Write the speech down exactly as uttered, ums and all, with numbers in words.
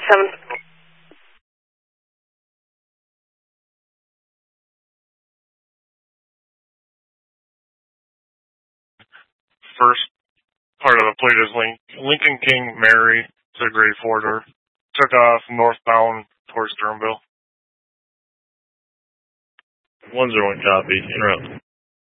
seven. First part of the plate is Link, Lincoln King Mary to grade four door. Took off northbound towards Durhamville. one zero one copy. En route.